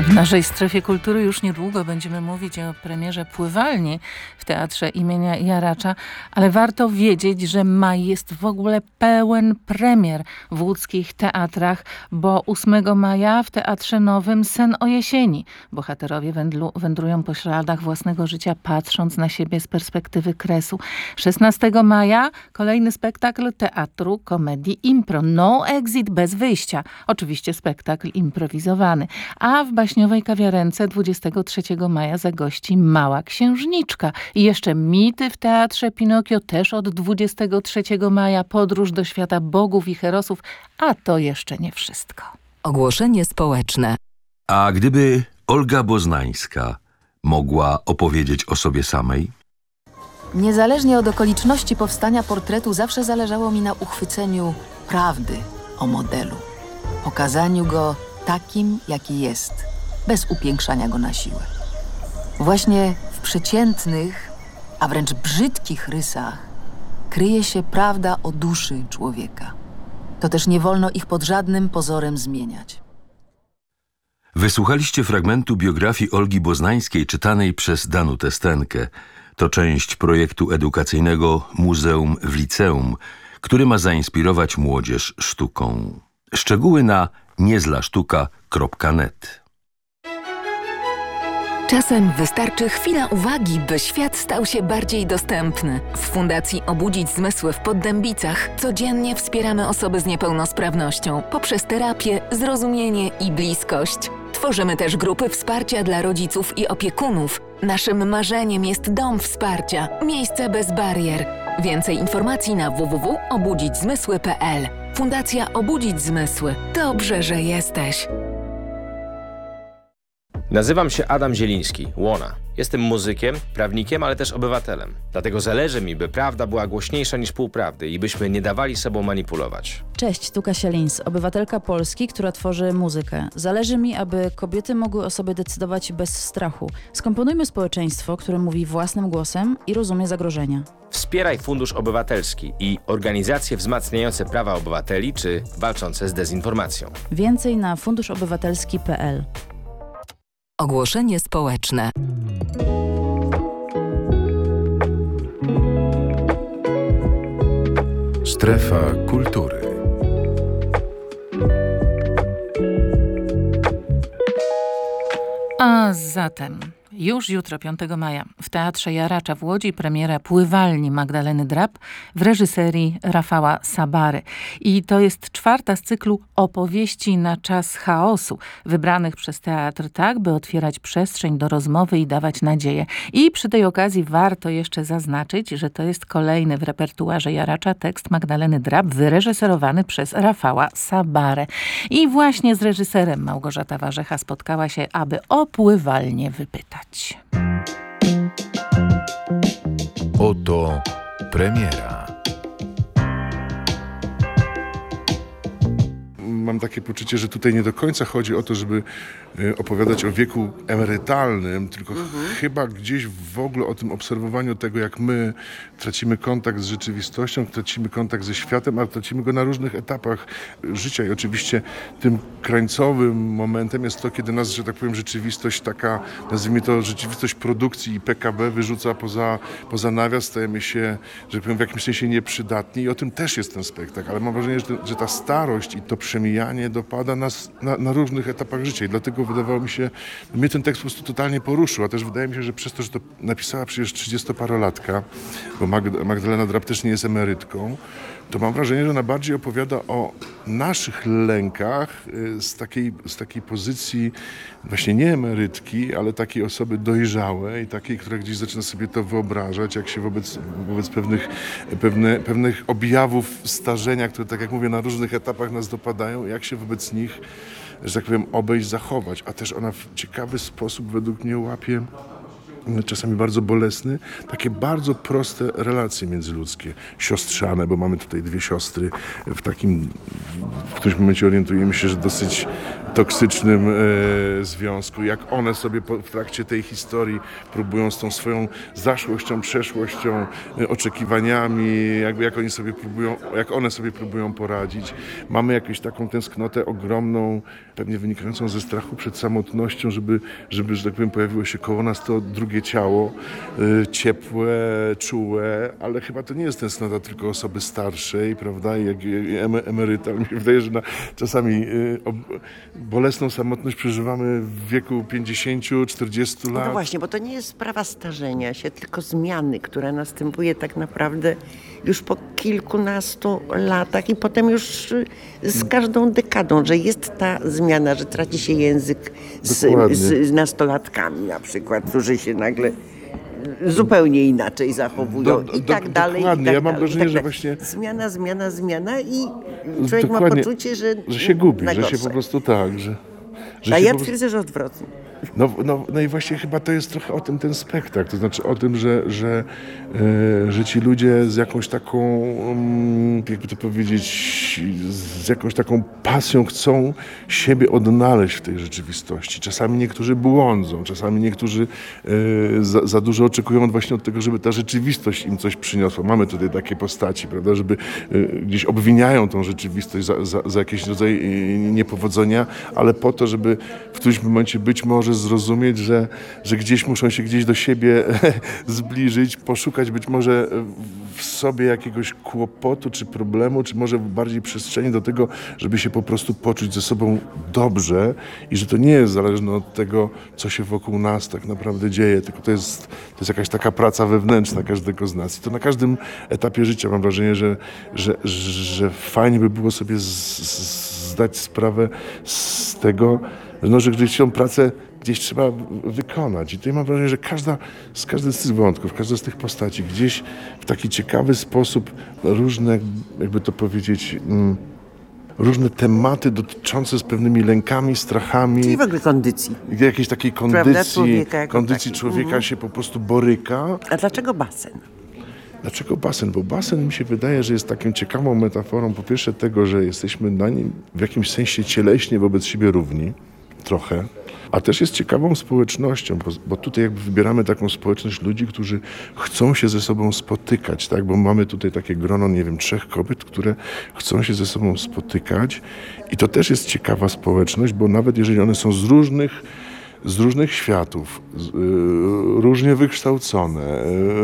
W naszej strefie kultury już niedługo będziemy mówić o premierze Pływalni w Teatrze imienia Jaracza, ale warto wiedzieć, że maj jest w ogóle pełen premier w łódzkich teatrach, bo 8 maja w Teatrze Nowym Sen o jesieni. Bohaterowie wędrują po śladach własnego życia, patrząc na siebie z perspektywy kresu. 16 maja kolejny spektakl Teatru Komedii Impro. No exit, bez wyjścia. Oczywiście spektakl improwizowany. A w baśniowej kawiarence 23 maja zagości Mała Księżniczka. I jeszcze Mity w Teatrze Pinokio też od 23 maja. Podróż do świata bogów i herosów. A to jeszcze nie wszystko. Ogłoszenie społeczne. A gdyby Olga Boznańska mogła opowiedzieć o sobie samej? Niezależnie od okoliczności powstania portretu zawsze zależało mi na uchwyceniu prawdy o modelu. Pokazaniu go takim, jaki jest, bez upiększania go na siłę. Właśnie w przeciętnych, a wręcz brzydkich rysach kryje się prawda o duszy człowieka. To też nie wolno ich pod żadnym pozorem zmieniać. Wysłuchaliście fragmentu biografii Olgi Boznańskiej czytanej przez Danutę Stenkę. To część projektu edukacyjnego Muzeum w Liceum, który ma zainspirować młodzież sztuką. Szczegóły na niezlasztuka.net. Czasem wystarczy chwila uwagi, by świat stał się bardziej dostępny. W Fundacji Obudzić Zmysły w Poddębicach codziennie wspieramy osoby z niepełnosprawnością poprzez terapię, zrozumienie i bliskość. Tworzymy też grupy wsparcia dla rodziców i opiekunów. Naszym marzeniem jest dom wsparcia, miejsce bez barier. Więcej informacji na www.obudzićzmysły.pl. Fundacja Obudzić Zmysły. Dobrze, że jesteś. Nazywam się Adam Zieliński, Łona. Jestem muzykiem, prawnikiem, ale też obywatelem. Dlatego zależy mi, by prawda była głośniejsza niż półprawdy i byśmy nie dawali sobą manipulować. Cześć, tu Kasia Lins, obywatelka Polski, która tworzy muzykę. Zależy mi, aby kobiety mogły o sobie decydować bez strachu. Skomponujmy społeczeństwo, które mówi własnym głosem i rozumie zagrożenia. Wspieraj Fundusz Obywatelski i organizacje wzmacniające prawa obywateli czy walczące z dezinformacją. Więcej na funduszobywatelski.pl. Ogłoszenie społeczne. Strefa kultury. A zatem już jutro, 5 maja, w Teatrze Jaracza w Łodzi premiera Pływalni Magdaleny Drab w reżyserii Rafała Sabary. I to jest 4. z cyklu opowieści na czas chaosu, wybranych przez teatr tak, by otwierać przestrzeń do rozmowy i dawać nadzieję. I przy tej okazji warto jeszcze zaznaczyć, że to jest kolejny w repertuarze Jaracza tekst Magdaleny Drab, wyreżyserowany przez Rafała Sabarę. I właśnie z reżyserem Małgorzata Warzecha spotkała się, aby o Pływalnię wypytać. Oto premiera. Mam takie poczucie, że tutaj nie do końca chodzi o to, żeby opowiadać o wieku emerytalnym, tylko chyba gdzieś w ogóle o tym obserwowaniu tego, jak my tracimy kontakt z rzeczywistością, tracimy kontakt ze światem, ale tracimy go na różnych etapach życia. I oczywiście tym krańcowym momentem jest to, kiedy nas, że tak powiem, rzeczywistość taka, nazwijmy to rzeczywistość produkcji i PKB wyrzuca poza nawias, stajemy się, że powiem, w jakimś sensie nieprzydatni i o tym też jest ten spektakl. Ale mam wrażenie, że ta starość i to przemijanie dopada nas na różnych etapach życia i dlatego wydawało mi się, mnie ten tekst po prostu totalnie poruszył, a też wydaje mi się, że przez to, że to napisała przecież 30-parolatka, bo Magdalena Drab też nie jest emerytką, to mam wrażenie, że ona bardziej opowiada o naszych lękach z takiej pozycji właśnie nie emerytki, ale takiej osoby dojrzałej, takiej, która gdzieś zaczyna sobie to wyobrażać, jak się wobec pewnych objawów starzenia, które, tak jak mówię, na różnych etapach nas dopadają, jak się wobec nich, że tak powiem, obejść, zachować. A też ona w ciekawy sposób według mnie łapie, czasami bardzo bolesny, takie bardzo proste relacje międzyludzkie, siostrzane, bo mamy tutaj 2 siostry, w którymś momencie orientujemy się, że dosyć toksycznym związku, jak one sobie w trakcie tej historii próbują z tą swoją zaszłością, przeszłością, oczekiwaniami, jak one sobie próbują poradzić. Mamy jakąś taką tęsknotę ogromną, pewnie wynikającą ze strachu przed samotnością, żeby, że tak powiem, pojawiło się koło nas to drugie ciało, ciepłe, czułe, ale chyba to nie jest tęsknota tylko osoby starszej, prawda, i emeryta. Mi się wydaje, że czasami bolesną samotność przeżywamy w wieku 50-40 lat. No właśnie, bo to nie jest sprawa starzenia się, tylko zmiany, która następuje tak naprawdę już po kilkunastu latach i potem już z każdą dekadą, że jest ta zmiana, że traci się język z nastolatkami na przykład, którzy się nagle zupełnie inaczej zachowują i tak dalej. Dokładnie. Ja mam wrażenie, że właśnie... Zmiana i człowiek ma poczucie, że się gubi, że się po prostu tak, że a ja twierdzę, że odwrotnie. No i właśnie chyba to jest trochę o tym ten spektakl, to znaczy o tym, że ci ludzie z jakąś taką, jakby to powiedzieć, z jakąś taką pasją chcą siebie odnaleźć w tej rzeczywistości. Czasami niektórzy błądzą, czasami niektórzy za dużo oczekują właśnie od tego, żeby ta rzeczywistość im coś przyniosła. Mamy tutaj takie postaci, prawda, żeby gdzieś obwiniają tą rzeczywistość za jakiś rodzaj niepowodzenia, ale po to, żeby w którymś momencie być może zrozumieć, że gdzieś muszą się gdzieś do siebie zbliżyć, poszukać być może w sobie jakiegoś kłopotu czy problemu, czy może bardziej przestrzeni do tego, żeby się po prostu poczuć ze sobą dobrze i że to nie jest zależne od tego, co się wokół nas tak naprawdę dzieje, tylko to jest jakaś taka praca wewnętrzna każdego z nas. I to na każdym etapie życia mam wrażenie, że fajnie by było sobie zdać sprawę z tego, że gdzieś tą pracę gdzieś trzeba wykonać. I tutaj mam wrażenie, że każdy z tych wątków, każda z tych postaci gdzieś w taki ciekawy sposób różne, jakby to powiedzieć, różne tematy dotyczące z pewnymi lękami, strachami. Czyli w ogóle kondycji. Jakiejś takiej kondycji człowieka się po prostu boryka. A dlaczego basen? Dlaczego basen? Bo basen mi się wydaje, że jest taką ciekawą metaforą po pierwsze tego, że jesteśmy na nim w jakimś sensie cieleśnie wobec siebie równi, trochę, a też jest ciekawą społecznością, bo tutaj jakby wybieramy taką społeczność ludzi, którzy chcą się ze sobą spotykać, tak? Bo mamy tutaj takie grono, 3 kobiet, które chcą się ze sobą spotykać i to też jest ciekawa społeczność, bo nawet jeżeli one są z różnych światów, różnie wykształcone,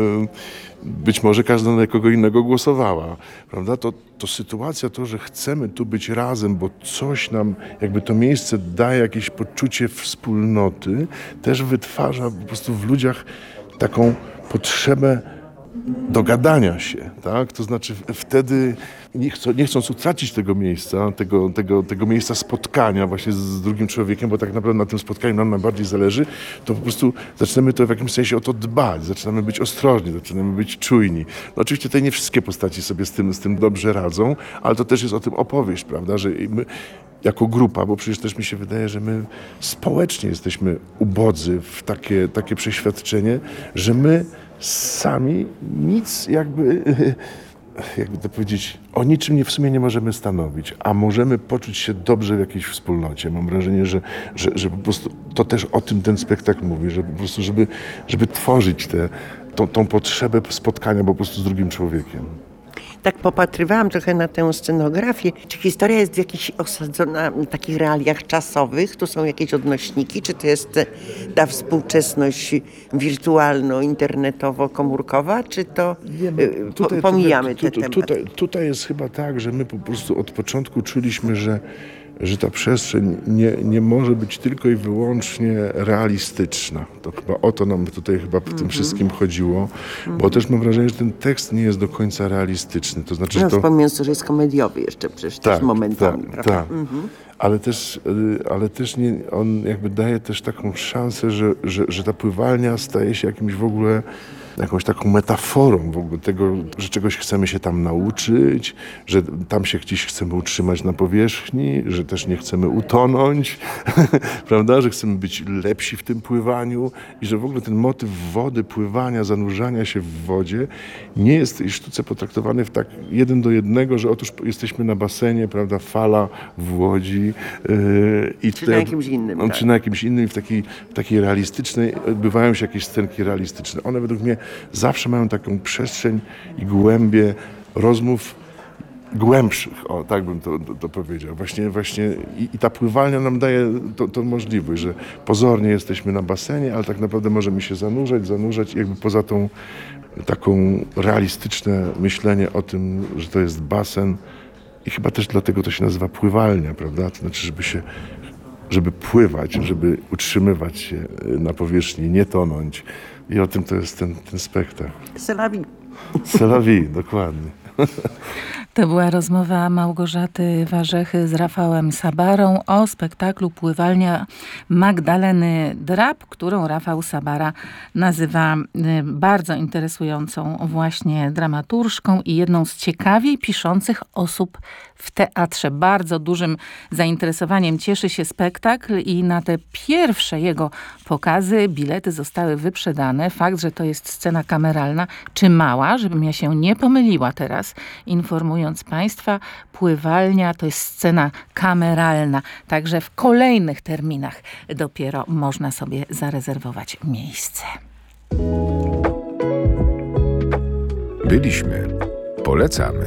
być może każda na kogo innego głosowała, prawda? To sytuacja, to, że chcemy tu być razem, bo coś nam, jakby to miejsce daje jakieś poczucie wspólnoty, też wytwarza po prostu w ludziach taką potrzebę dogadania się, tak? To znaczy wtedy nie chcąc utracić tego miejsca, tego miejsca spotkania właśnie z drugim człowiekiem, bo tak naprawdę na tym spotkaniu nam najbardziej zależy, to po prostu zaczynamy to w jakimś sensie o to dbać, zaczynamy być ostrożni, zaczynamy być czujni. No oczywiście tutaj nie wszystkie postaci sobie z tym dobrze radzą, ale to też jest o tym opowieść, prawda, że my jako grupa, bo przecież też mi się wydaje, że my społecznie jesteśmy ubodzy w takie przeświadczenie, że my sami nic jakby to powiedzieć, o niczym w sumie nie możemy stanowić, a możemy poczuć się dobrze w jakiejś wspólnocie. Mam wrażenie, że po prostu to też o tym ten spektakl mówi, że po prostu, żeby tworzyć tą potrzebę spotkania po prostu z drugim człowiekiem. Tak popatrywałam trochę na tę scenografię. Czy historia jest osadzona w takich realiach czasowych? Tu są jakieś odnośniki? Czy to jest ta współczesność wirtualno-internetowo-komórkowa? Czy to pomijamy te tematy? Tutaj jest chyba tak, że my po prostu od początku czuliśmy, że ta przestrzeń nie może być tylko i wyłącznie realistyczna. To chyba o to nam tutaj chyba w tym wszystkim chodziło, bo też mam wrażenie, że ten tekst nie jest do końca realistyczny. To znaczy, wspomniałem, że jest komediowy jeszcze przecież też momentami. Tak. Ale też on jakby daje też taką szansę, że ta pływalnia staje się jakimś w ogóle jakąś taką metaforą w ogóle tego, że czegoś chcemy się tam nauczyć, że tam się gdzieś chcemy utrzymać na powierzchni, że też nie chcemy utonąć, prawda, że chcemy być lepsi w tym pływaniu i że w ogóle ten motyw wody, pływania, zanurzania się w wodzie nie jest w tej sztuce potraktowany w tak 1:1, że otóż jesteśmy na basenie, prawda, fala w łodzi Czy na jakimś innym. Tak. Czy na jakimś innym, w takiej realistycznej, odbywają się jakieś scenki realistyczne. One według mnie zawsze mają taką przestrzeń i głębię rozmów głębszych, o tak bym to powiedział. Właśnie i ta pływalnia nam daje tą możliwość, że pozornie jesteśmy na basenie, ale tak naprawdę możemy się zanurzać i jakby poza tą taką realistyczne myślenie o tym, że to jest basen i chyba też dlatego to się nazywa pływalnia, prawda? To znaczy, żeby pływać, żeby utrzymywać się na powierzchni, nie tonąć. I o tym to jest ten spektakl. C'est la vie. C'est la vie, dokładnie. To była rozmowa Małgorzaty Warzechy z Rafałem Sabarą o spektaklu Pływalnia Magdaleny Drab, którą Rafał Sabara nazywa bardzo interesującą właśnie dramaturżką i jedną z ciekawiej piszących osób w teatrze. Bardzo dużym zainteresowaniem cieszy się spektakl i na te pierwsze jego pokazy bilety zostały wyprzedane. Fakt, że to jest scena kameralna, czy mała, żebym ja się nie pomyliła teraz, informując Państwa, pływalnia to jest scena kameralna. Także w kolejnych terminach dopiero można sobie zarezerwować miejsce. Byliśmy. Polecamy.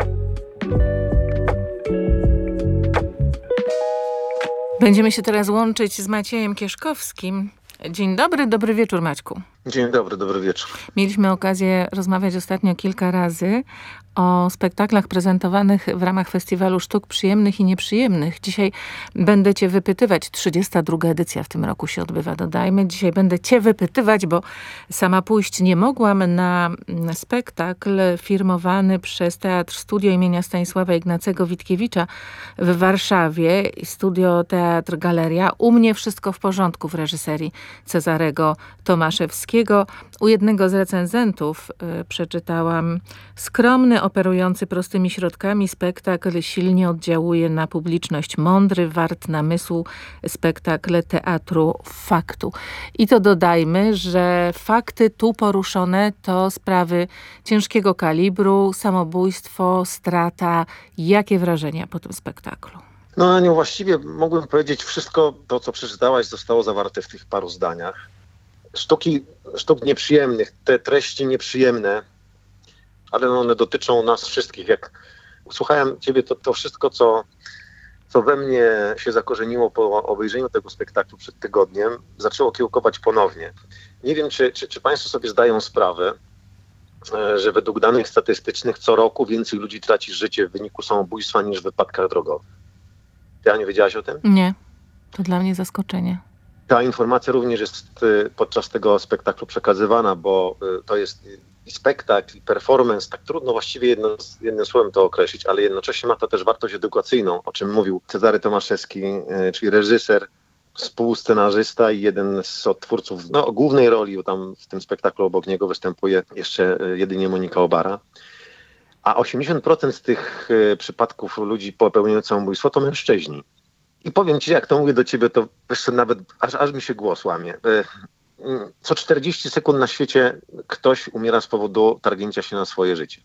Będziemy się teraz łączyć z Maciejem Kieszkowskim. Dzień dobry, dobry wieczór Maćku. Dzień dobry, dobry wieczór. Mieliśmy okazję rozmawiać ostatnio kilka razy o spektaklach prezentowanych w ramach Festiwalu Sztuk Przyjemnych i Nieprzyjemnych. Dzisiaj będę Cię wypytywać, 32. edycja w tym roku się odbywa, dodajmy. Dzisiaj będę Cię wypytywać, bo sama pójść nie mogłam na spektakl firmowany przez Teatr Studio imienia Stanisława Ignacego Witkiewicza w Warszawie. Studio Teatr Galeria. U mnie wszystko w porządku w reżyserii Cezarego Tomaszewskiego. U jednego z recenzentów przeczytałam: skromny, operujący prostymi środkami spektakl silnie oddziałuje na publiczność. Mądry, wart namysłu spektakl teatru faktu. I to dodajmy, że fakty tu poruszone to sprawy ciężkiego kalibru, samobójstwo, strata. Jakie wrażenia po tym spektaklu? No Aniu, właściwie mogłem powiedzieć, wszystko to, co przeczytałaś, zostało zawarte w tych paru zdaniach. Sztuk nieprzyjemnych, te treści nieprzyjemne, ale one dotyczą nas wszystkich. Jak słuchałem Ciebie, to wszystko, co we mnie się zakorzeniło po obejrzeniu tego spektaklu przed tygodniem, zaczęło kiełkować ponownie. Nie wiem, czy Państwo sobie zdają sprawę, że według danych statystycznych co roku więcej ludzi traci życie w wyniku samobójstwa niż w wypadkach drogowych. Ty, Aniu, wiedziałaś o tym? Nie, to dla mnie zaskoczenie. Ta informacja również jest podczas tego spektaklu przekazywana, bo to jest i spektakl, i performance, tak trudno właściwie jednym słowem to określić, ale jednocześnie ma to też wartość edukacyjną, o czym mówił Cezary Tomaszewski, czyli reżyser, współscenarzysta i jeden z odtwórców głównej roli, bo tam w tym spektaklu obok niego występuje jeszcze jedynie Monika Obara. A 80% z tych przypadków ludzi popełniających samobójstwo to mężczyźni. I powiem Ci, jak to mówię do Ciebie, to jeszcze nawet aż mi się głos łamie. Co 40 sekund na świecie ktoś umiera z powodu targnięcia się na swoje życie.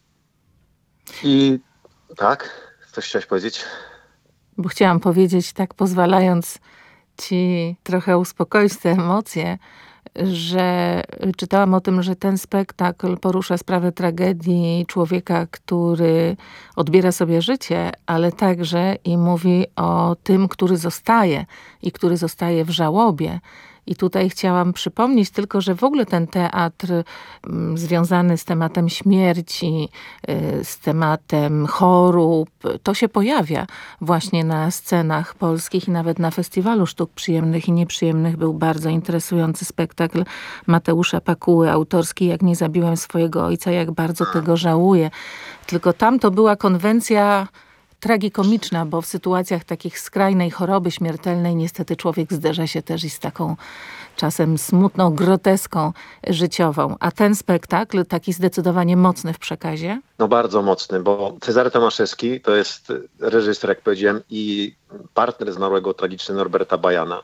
I tak? Coś chciałaś powiedzieć? Bo chciałam powiedzieć, tak pozwalając Ci trochę uspokoić te emocje, że czytałam o tym, że ten spektakl porusza sprawę tragedii człowieka, który odbiera sobie życie, ale także i mówi o tym, który zostaje i który zostaje w żałobie. I tutaj chciałam przypomnieć tylko, że w ogóle ten teatr związany z tematem śmierci, z tematem chorób, to się pojawia właśnie na scenach polskich i nawet na Festiwalu Sztuk Przyjemnych i Nieprzyjemnych był bardzo interesujący spektakl Mateusza Pakuły, autorski Jak nie zabiłem swojego ojca, jak bardzo tego żałuję. Tylko tam to była konwencja tragikomiczna, bo w sytuacjach takich skrajnej choroby śmiertelnej niestety człowiek zderza się też i z taką czasem smutną groteską życiową. A ten spektakl, taki zdecydowanie mocny w przekazie? No bardzo mocny, bo Cezary Tomaszewski to jest reżyser, jak powiedziałem, i partner zmarłego tragicznie Norberta Bajana.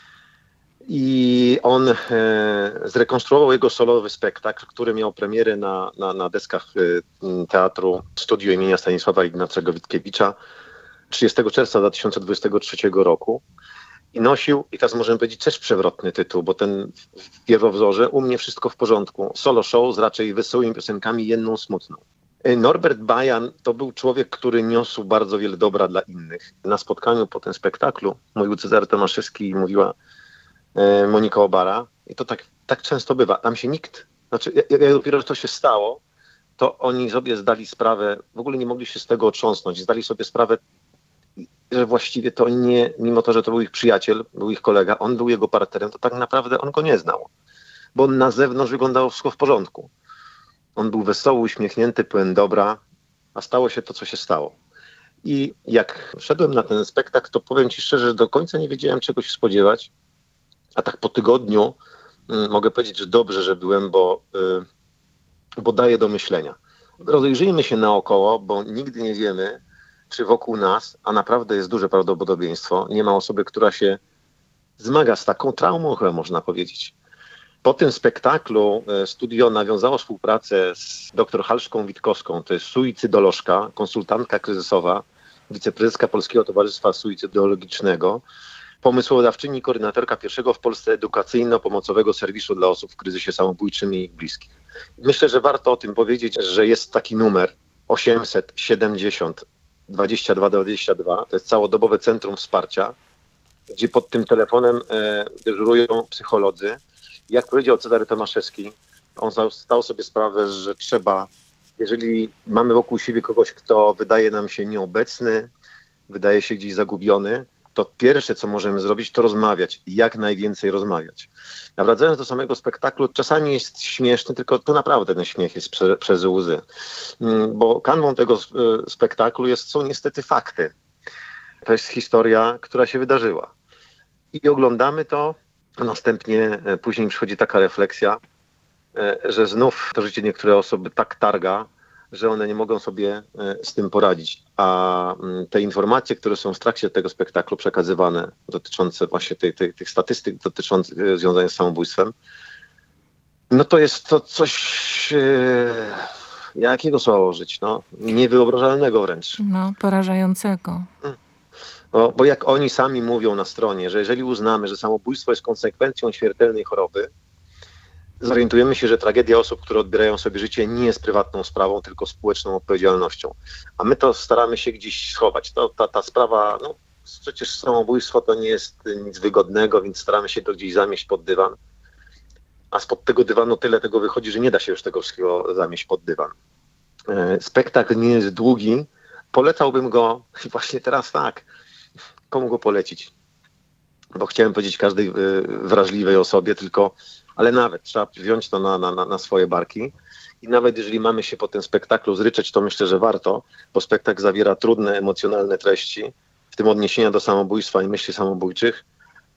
I on zrekonstruował jego solowy spektakl, który miał premierę na deskach Teatru Studio imienia Stanisława Ignacego Witkiewicza 30 czerwca 2023 roku. I nosił, i teraz możemy powiedzieć, też przewrotny tytuł, bo ten w pierwowzorze U mnie wszystko w porządku. Solo show z raczej wesołymi piosenkami, jedną smutną. Norbert Bajan to był człowiek, który niósł bardzo wiele dobra dla innych. Na spotkaniu po tym spektaklu mówił Cezary Tomaszewski i mówiła Monika Obara. I to tak często bywa. Tam się nikt, jak dopiero to się stało, to oni sobie zdali sprawę, w ogóle nie mogli się z tego otrząsnąć. Zdali sobie sprawę, że właściwie to nie, mimo to, że to był ich przyjaciel, był ich kolega, on był jego partnerem, to tak naprawdę on go nie znał. Bo na zewnątrz wyglądało wszystko w porządku. On był wesoły, uśmiechnięty, pełen dobra, a stało się to, co się stało. I jak wszedłem na ten spektakl, to powiem ci szczerze, że do końca nie wiedziałem, czego się spodziewać. A tak po tygodniu mogę powiedzieć, że dobrze, że byłem, bo daje do myślenia. Rozejrzyjmy się naokoło, bo nigdy nie wiemy, czy wokół nas, a naprawdę jest duże prawdopodobieństwo, nie ma osoby, która się zmaga z taką traumą, chyba można powiedzieć. Po tym spektaklu studio nawiązało współpracę z dr Halszką Witkowską, to jest suicydolożka, konsultantka kryzysowa, wiceprezeska Polskiego Towarzystwa Suicydologicznego, pomysłodawczyni, koordynatorka pierwszego w Polsce edukacyjno-pomocowego serwisu dla osób w kryzysie samobójczym i ich bliskich. Myślę, że warto o tym powiedzieć, że jest taki numer 870 2222, to jest całodobowe centrum wsparcia, gdzie pod tym telefonem dyżurują psycholodzy. Jak powiedział Cezary Tomaszewski, on zdał sobie sprawę, że trzeba, jeżeli mamy wokół siebie kogoś, kto wydaje nam się nieobecny, wydaje się gdzieś zagubiony, to pierwsze, co możemy zrobić, to rozmawiać. Jak najwięcej rozmawiać. A wracając do samego spektaklu, czasami jest śmieszny, tylko to naprawdę ten śmiech jest przez łzy. Bo kanwą tego spektaklu są niestety fakty. To jest historia, która się wydarzyła. I oglądamy to, a następnie później przychodzi taka refleksja, że znów to życie niektóre osoby tak targa, że one nie mogą sobie z tym poradzić. A te informacje, które są w trakcie tego spektaklu przekazywane, dotyczące właśnie tych statystyk dotyczących związanych z samobójstwem, no to jest to coś, jakiego słowa użyć, niewyobrażalnego wręcz. No, porażającego. Bo jak oni sami mówią na stronie, że jeżeli uznamy, że samobójstwo jest konsekwencją śmiertelnej choroby, zorientujemy się, że tragedia osób, które odbierają sobie życie, nie jest prywatną sprawą, tylko społeczną odpowiedzialnością. A my to staramy się gdzieś schować. Ta sprawa, przecież samobójstwo to nie jest nic wygodnego, więc staramy się to gdzieś zamieść pod dywan. A spod tego dywanu tyle tego wychodzi, że nie da się już tego wszystkiego zamieść pod dywan. Spektakl nie jest długi. Polecałbym go i właśnie teraz tak. Komu go polecić? Bo chciałem powiedzieć każdej wrażliwej osobie, ale nawet trzeba wziąć to na swoje barki. I nawet jeżeli mamy się po tym spektaklu zryczeć, to myślę, że warto, bo spektakl zawiera trudne, emocjonalne treści, w tym odniesienia do samobójstwa i myśli samobójczych,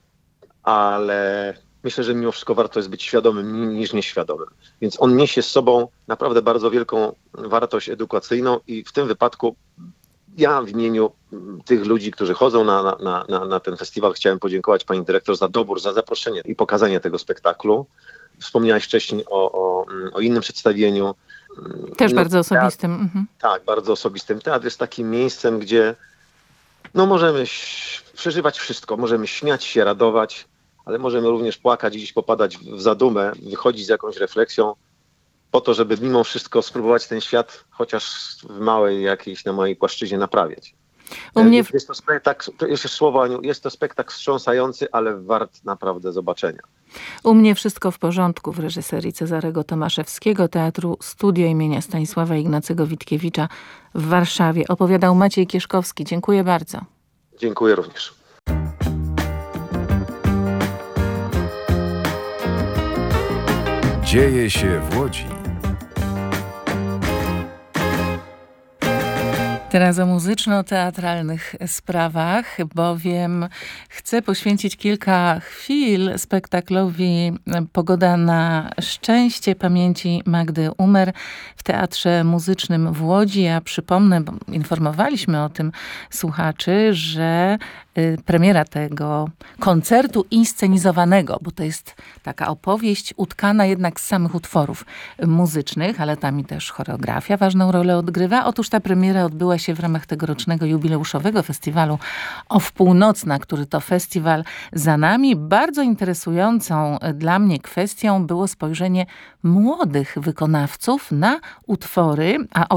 ale myślę, że mimo wszystko warto jest być świadomym niż nieświadomym. Więc on niesie z sobą naprawdę bardzo wielką wartość edukacyjną i w tym wypadku ja w imieniu tych ludzi, którzy chodzą na ten festiwal, chciałem podziękować pani dyrektor za dobór, za zaproszenie i pokazanie tego spektaklu. Wspomniałaś wcześniej o innym przedstawieniu. Też bardzo osobistym. Mhm. Tak, bardzo osobistym. Teatr jest takim miejscem, gdzie możemy przeżywać wszystko. Możemy śmiać się, radować, ale możemy również płakać i gdzieś popadać w zadumę, wychodzić z jakąś refleksją, po to, żeby mimo wszystko spróbować ten świat chociaż w małej jakiejś na mojej płaszczyźnie naprawiać. Jest to spektakl, jeszcze słowo Aniu, jest to spektakl wstrząsający, ale wart naprawdę zobaczenia. U mnie wszystko w porządku w reżyserii Cezarego Tomaszewskiego, Teatru Studio imienia Stanisława Ignacego Witkiewicza w Warszawie. Opowiadał Maciej Kieszkowski. Dziękuję bardzo. Dziękuję również. Dzieje się w Łodzi. Teraz o muzyczno-teatralnych sprawach, bowiem chcę poświęcić kilka chwil spektaklowi Pogoda na szczęście pamięci Magdy Umer w Teatrze Muzycznym w Łodzi. Ja przypomnę, bo informowaliśmy o tym słuchaczy, że premiera tego koncertu inscenizowanego, bo to jest taka opowieść utkana jednak z samych utworów muzycznych, ale tam i też choreografia ważną rolę odgrywa. Otóż ta premiera odbyła się w ramach tegorocznego jubileuszowego festiwalu OFF Północna, który to festiwal za nami. Bardzo interesującą dla mnie kwestią było spojrzenie młodych wykonawców na utwory, a